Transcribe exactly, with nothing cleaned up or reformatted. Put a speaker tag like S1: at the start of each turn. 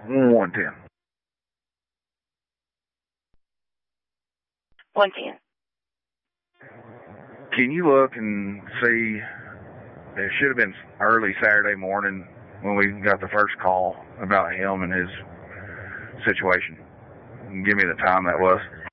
S1: one ten.
S2: one ten.
S1: Can you look and see, it should have been early Saturday morning when we got the first call about him and his situation. Give me the time that was.